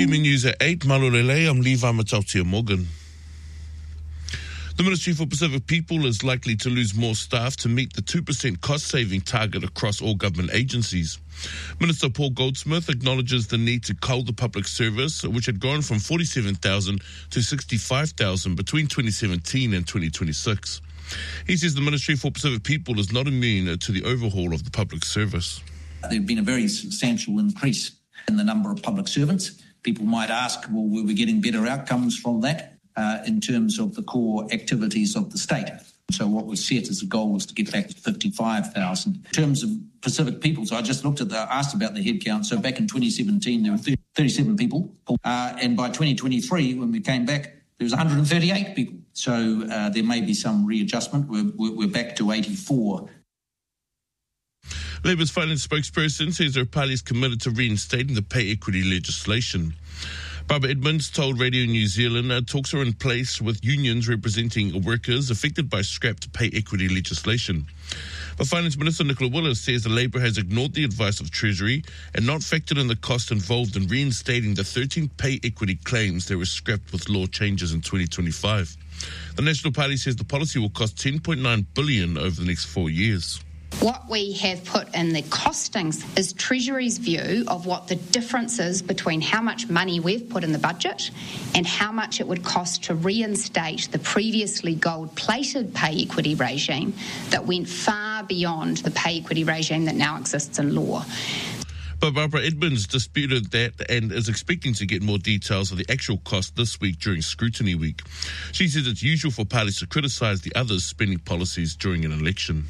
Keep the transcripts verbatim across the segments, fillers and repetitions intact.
M News at eight, Malolele, I'm Levi Matautia Morgan. The Ministry for Pacific People is likely to lose more staff to meet the two percent cost-saving target across all government agencies. Minister Paul Goldsmith acknowledges the need to cull the public service, which had grown from forty-seven thousand to sixty-five thousand between twenty seventeen and twenty twenty-six. He says the Ministry for Pacific People is not immune to the overhaul of the public service. There's been a very substantial increase in the number of public servants. People might ask, well, were we getting better outcomes from that? Uh, in terms of the core activities of the state. So what was set as a goal was to get back to fifty-five thousand. In terms of Pacific people, so I just looked at the, asked about the headcount. So back in twenty seventeen, there were thirty-seven people. Uh, and by twenty twenty-three, when we came back, there was one hundred thirty-eight people. So uh, there may be some readjustment. We're, we're back to eighty-four. Labour's finance spokesperson says their party is committed to reinstating the pay equity legislation. Barbara Edmonds told Radio New Zealand uh, talks are in place with unions representing workers affected by scrapped pay equity legislation. But Finance Minister Nicola Willis says the Labour has ignored the advice of Treasury and not factored in the cost involved in reinstating the thirteen pay equity claims that were scrapped with law changes in twenty twenty-five. The National Party says the policy will cost ten point nine billion dollars over the next four years. What we have put in the costings is Treasury's view of what the difference is between how much money we've put in the budget and how much it would cost to reinstate the previously gold-plated pay equity regime that went far beyond the pay equity regime that now exists in law. But Barbara Edmonds disputed that and is expecting to get more details of the actual cost this week during Scrutiny Week. She says it's usual for parties to criticise the others' spending policies during an election.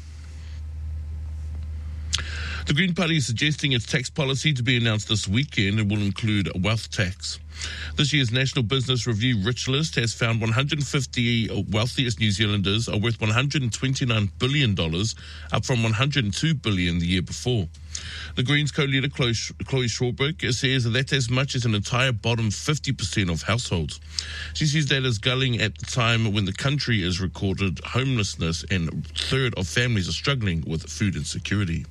The Green Party is suggesting its tax policy to be announced this weekend and will include a wealth tax. This year's National Business Review Rich List has found one hundred fifty wealthiest New Zealanders are worth one hundred twenty-nine billion dollars, up from one hundred two billion dollars the year before. The Greens co-leader Chloe Schwarbrick says that's as much as an entire bottom fifty percent of households. She sees that as gulling at the time when the country has recorded homelessness and a third of families are struggling with food insecurity.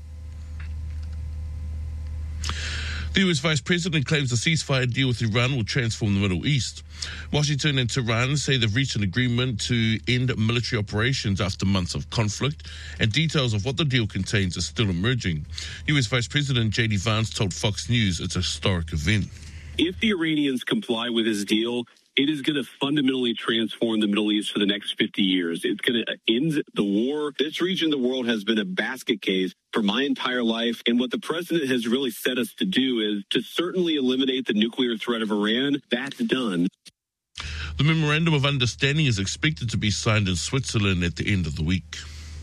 The U S Vice President claims the ceasefire deal with Iran will transform the Middle East. Washington and Tehran say they've reached an agreement to end military operations after months of conflict, and details of what the deal contains are still emerging. U S Vice President J D Vance told Fox News it's a historic event. If the Iranians comply with this deal, it is going to fundamentally transform the Middle East for the next fifty years. It's going to end the war. This region of the world has been a basket case for my entire life. And what the president has really set us to do is to certainly eliminate the nuclear threat of Iran. That's done. The Memorandum of Understanding is expected to be signed in Switzerland at the end of the week.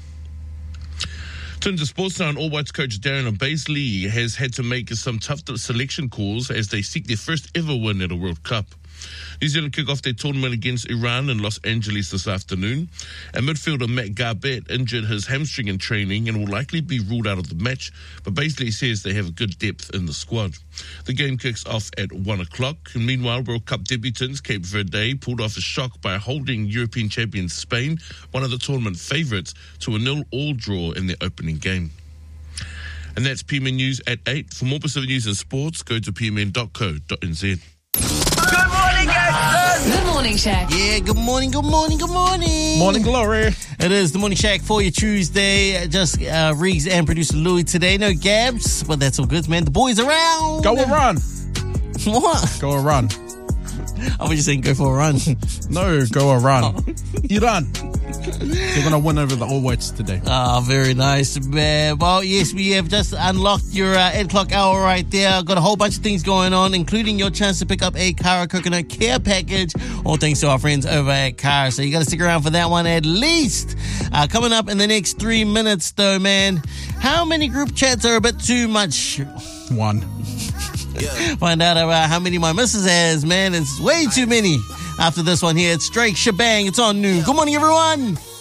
Turning to sports now, and All Whites coach Darren Obeasley has had to make some tough selection calls as they seek their first ever win at a World Cup. New Zealand kick off their tournament against Iran in Los Angeles this afternoon. And midfielder Matt Garbett injured his hamstring in training and will likely be ruled out of the match, but Beasley says they have a good depth in the squad. The game kicks off at one o'clock. And meanwhile, World Cup debutants Cape Verde pulled off a shock by holding European champions Spain, one of the tournament favourites, to a nil-all draw in their opening game. And that's P M N News at eight. For more Pacific News and sports, go to p m n dot co dot n z. Good morning, guys. Good morning, Shaq. Yeah, good morning, good morning, good morning. Morning, Glory. It is the Morning Shack for your Tuesday. Just uh, Riggs and producer Louis today. No Gabs, but that's all good, man. The boys around. Go a run. What? Go a run. I was just saying go for a run. No, go a run. Oh. You run. They're going to win over the All Whites today. Ah, oh, very nice, man. Well, yes, we have just unlocked your uh, eight o'clock hour right there. Got a whole bunch of things going on, including your chance to pick up a Kara Coconut Care Package. All thanks to our friends over at Kara. So you got to stick around for that one at least. Uh, coming up in the next three minutes, though, man. How many group chats are a bit too much? One. Yeah. Find out about how many my missus has, man. It's way too many. After this one here, it's Drake Shebang. It's on noon. Good morning, everyone.